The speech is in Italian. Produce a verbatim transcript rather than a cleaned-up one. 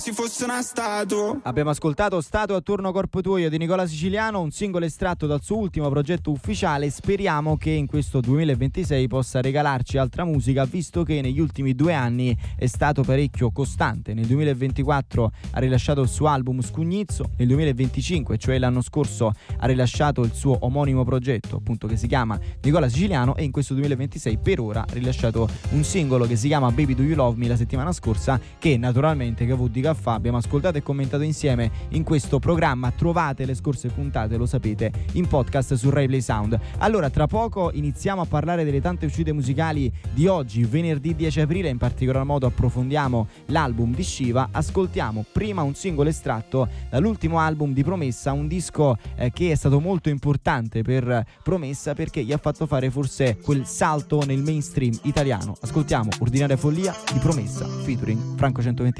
si fosse una statua. Abbiamo ascoltato Statua a turno corpo tuo di Nicola Siciliano, un singolo estratto dal suo ultimo progetto ufficiale. Speriamo che in questo duemilaventisei possa regalarci altra musica, visto che negli ultimi due anni è stato parecchio costante. Nel duemilaventiquattro ha rilasciato il suo album Scugnizzo, nel duemilaventicinque, cioè l'anno scorso, ha rilasciato il suo omonimo progetto, appunto, che si chiama Nicola Siciliano, e in questo duemilaventisei per ora ha rilasciato un singolo che si chiama Baby Do You Love Me la settimana scorsa, che naturalmente Cavù di Caffà abbiamo ascoltato e commentato insieme in questo programma. Trovate le scorse puntate, lo sapete, in podcast su Rai Play Sound. Allora, tra poco iniziamo a parlare delle tante uscite musicali di oggi, venerdì dieci aprile. In particolar modo approfondiamo l'album di Shiva. Ascoltiamo prima un singolo estratto dall'ultimo album di Promessa, un disco eh, che è stato molto importante per Promessa perché gli ha fatto fare forse quel salto nel mainstream italiano. Ascoltiamo Ordinaria Follia di Promessa featuring Franco centoventi.